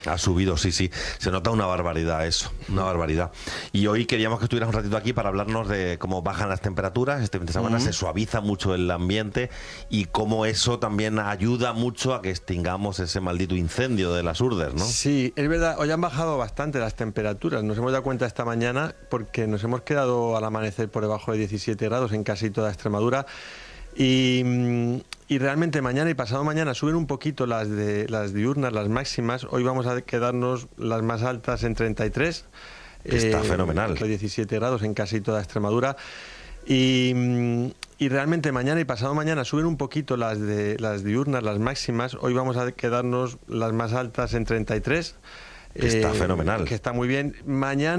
Ha subido, sí, sí. Se nota una barbaridad eso, una barbaridad. Y hoy queríamos que estuvieras un ratito aquí para hablarnos de cómo bajan las temperaturas. Este fin de semana se suaviza mucho el ambiente y cómo eso también ayuda mucho a que extingamos ese maldito incendio de las Urdes, ¿no? Sí, es verdad, hoy han bajado bastante las temperaturas. Nos hemos dado cuenta esta mañana porque nos hemos quedado al amanecer por debajo de 17 grados en casi toda Extremadura. Y realmente mañana y pasado mañana suben un poquito las diurnas, las máximas. Hoy vamos a quedarnos las más altas en 33. Está fenomenal. 17 grados en casi toda Extremadura. Y realmente mañana y pasado mañana suben un poquito las diurnas, las máximas. Hoy vamos a quedarnos las más altas en 33. Está fenomenal. Que está muy bien. Mañana